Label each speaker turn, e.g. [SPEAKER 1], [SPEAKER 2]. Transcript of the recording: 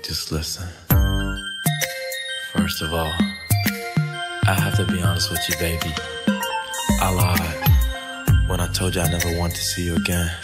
[SPEAKER 1] Just listen. First of all, I have to be honest with you, baby. I lied when I told you I never want to see you again.